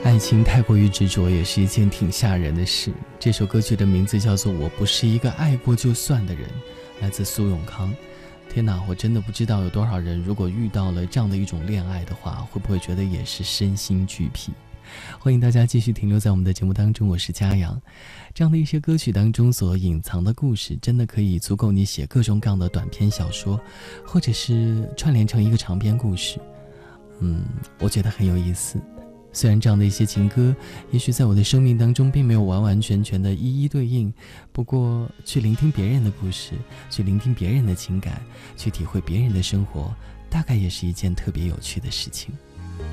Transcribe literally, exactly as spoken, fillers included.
爱情太过于执着也是一件挺吓人的事。这首歌曲的名字叫做《我不是一个爱过就算的人》，来自苏永康。天哪，我真的不知道有多少人如果遇到了这样的一种恋爱的话，会不会觉得也是身心俱疲。欢迎大家继续停留在我们的节目当中，我是嘉阳。这样的一些歌曲当中所隐藏的故事，真的可以足够你写各种各样的短篇小说，或者是串联成一个长篇故事。嗯，我觉得很有意思。虽然这样的一些情歌也许在我的生命当中并没有完完全全的一一对应，不过去聆听别人的故事，去聆听别人的情感，去体会别人的生活，大概也是一件特别有趣的事情。